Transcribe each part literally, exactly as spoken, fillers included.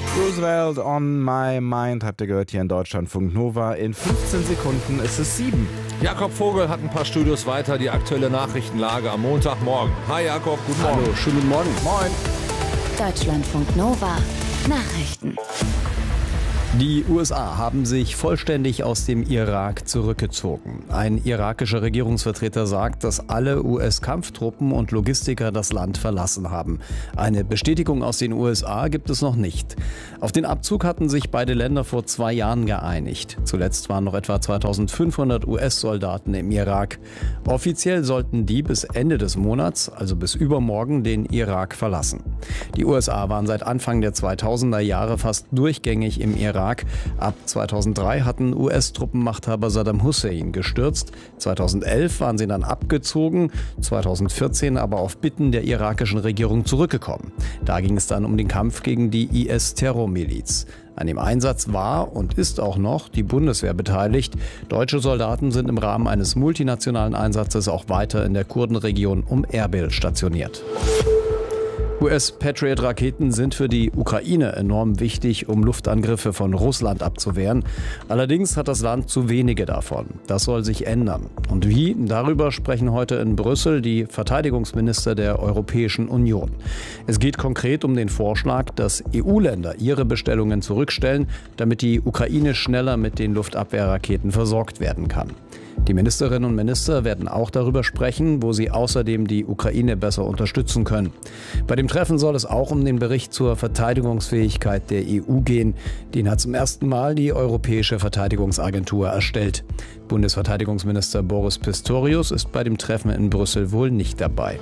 Roosevelt on my mind habt ihr gehört hier in Deutschlandfunk Nova. In fünfzehn Sekunden ist es sieben. Jakob Vogel hat ein paar Studios weiter, die aktuelle Nachrichtenlage am Montagmorgen. Hi Jakob, guten Morgen. Hallo, schönen guten Morgen. Moin. Deutschlandfunk Nova. Nachrichten. Die U S A haben sich vollständig aus dem Irak zurückgezogen. Ein irakischer Regierungsvertreter sagt, dass alle U S-Kampftruppen und Logistiker das Land verlassen haben. Eine Bestätigung aus den U S A gibt es noch nicht. Auf den Abzug hatten sich beide Länder vor zwei Jahren geeinigt. Zuletzt waren noch etwa zweitausendfünfhundert U S-Soldaten im Irak. Offiziell sollten die bis Ende des Monats, also bis übermorgen, den Irak verlassen. Die U S A waren seit Anfang der zweitausender Jahre fast durchgängig im Irak. Ab zweitausenddrei hatten U S-Truppenmachthaber Saddam Hussein gestürzt. zweitausendelf waren sie dann abgezogen, zweitausendvierzehn aber auf Bitten der irakischen Regierung zurückgekommen. Da ging es dann um den Kampf gegen die I S-Terrormiliz. An dem Einsatz war und ist auch noch die Bundeswehr beteiligt. Deutsche Soldaten sind im Rahmen eines multinationalen Einsatzes auch weiter in der Kurdenregion um Erbil stationiert. U S-Patriot-Raketen sind für die Ukraine enorm wichtig, um Luftangriffe von Russland abzuwehren. Allerdings hat das Land zu wenige davon. Das soll sich ändern. Und wie? Darüber sprechen heute in Brüssel die Verteidigungsminister der Europäischen Union. Es geht konkret um den Vorschlag, dass E U-Länder ihre Bestellungen zurückstellen, damit die Ukraine schneller mit den Luftabwehrraketen versorgt werden kann. Die Ministerinnen und Minister werden auch darüber sprechen, wo sie außerdem die Ukraine besser unterstützen können. Bei dem Treffen soll es auch um den Bericht zur Verteidigungsfähigkeit der E U gehen. Den hat zum ersten Mal die Europäische Verteidigungsagentur erstellt. Bundesverteidigungsminister Boris Pistorius ist bei dem Treffen in Brüssel wohl nicht dabei.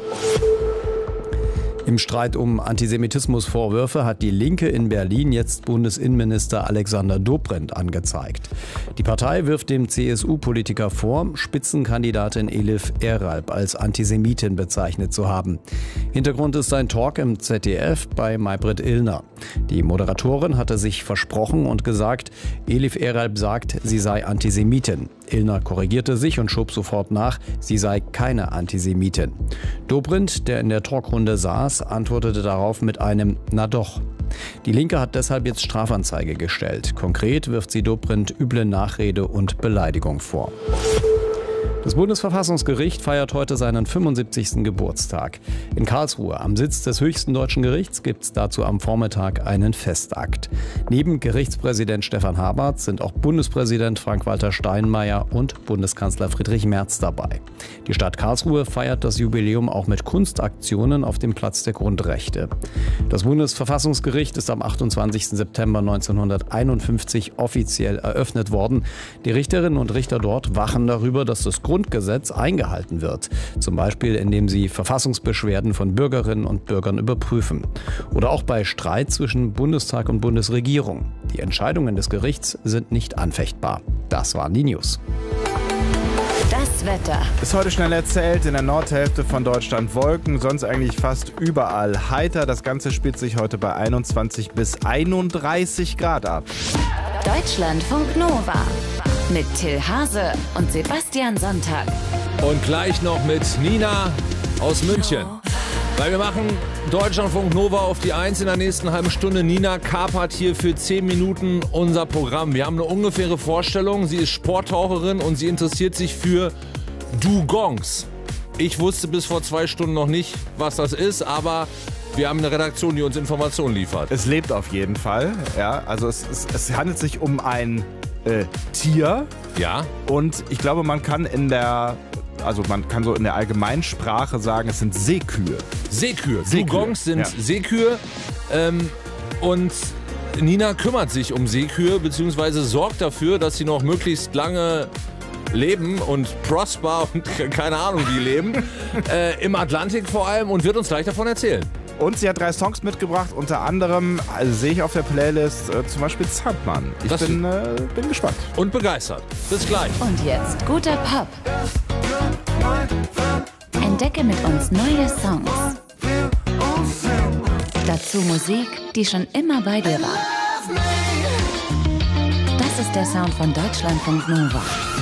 Im Streit um Antisemitismusvorwürfe hat die Linke in Berlin jetzt Bundesinnenminister Alexander Dobrindt angezeigt. Die Partei wirft dem C S U-Politiker vor, Spitzenkandidatin Elif Eralp als Antisemitin bezeichnet zu haben. Hintergrund ist ein Talk im Z D F bei Maybrit Illner. Die Moderatorin hatte sich versprochen und gesagt, Elif Eralp sagt, sie sei Antisemitin. Illner korrigierte sich und schob sofort nach, sie sei keine Antisemitin. Dobrindt, der in der Talkrunde saß, antwortete darauf mit einem „Na doch". Die Linke hat deshalb jetzt Strafanzeige gestellt. Konkret wirft sie Dobrindt üble Nachrede und Beleidigung vor. Das Bundesverfassungsgericht feiert heute seinen fünfundsiebzigsten Geburtstag. In Karlsruhe, am Sitz des höchsten deutschen Gerichts, gibt es dazu am Vormittag einen Festakt. Neben Gerichtspräsident Stefan Haberth sind auch Bundespräsident Frank-Walter Steinmeier und Bundeskanzler Friedrich Merz dabei. Die Stadt Karlsruhe feiert das Jubiläum auch mit Kunstaktionen auf dem Platz der Grundrechte. Das Bundesverfassungsgericht ist am achtundzwanzigsten September neunzehnhunderteinundfünfzig offiziell eröffnet worden. Die Richterinnen und Richter dort wachen darüber, dass das Grundgesetz eingehalten wird. Zum Beispiel, indem sie Verfassungsbeschwerden von Bürgerinnen und Bürgern überprüfen. Oder auch bei Streit zwischen Bundestag und Bundesregierung. Die Entscheidungen des Gerichts sind nicht anfechtbar. Das waren die News. Das Wetter. Ist heute schnell erzählt, in der Nordhälfte von Deutschland Wolken, sonst eigentlich fast überall heiter. Das Ganze spielt sich heute bei einundzwanzig bis einunddreißig Grad ab. Deutschlandfunk Nova. Mit Till Hase und Sebastian Sonntag. Und gleich noch mit Nina aus München. Weil wir machen Deutschlandfunk Nova auf die Eins in der nächsten halben Stunde. Nina kapert hier für zehn Minuten unser Programm. Wir haben eine ungefähre Vorstellung. Sie ist Sporttaucherin und sie interessiert sich für Dugongs. Ich wusste bis vor zwei Stunden noch nicht, was das ist, aber wir haben eine Redaktion, die uns Informationen liefert. Es lebt auf jeden Fall. Ja, also es, es, es handelt sich um ein äh, Tier. Ja. Und ich glaube, man kann in der Also man kann so in der Allgemeinsprache sagen, es sind Seekühe. Seekühe. Seekühe. Dugongs sind Ja. Seekühe. Ähm, und Nina kümmert sich um Seekühe, beziehungsweise sorgt dafür, dass sie noch möglichst lange leben und prosper und keine Ahnung wie leben. äh, Im Atlantik vor allem, und wird uns gleich davon erzählen. Und sie hat drei Songs mitgebracht, unter anderem, also sehe ich auf der Playlist, äh, zum Beispiel Zampmann. Ich Das- bin, äh, bin gespannt. Und begeistert. Bis gleich. Und jetzt guter Pop. Entdecke mit uns neue Songs. Dazu Musik, die schon immer bei dir war. Das ist der Sound von Deutschlandfunk Nova.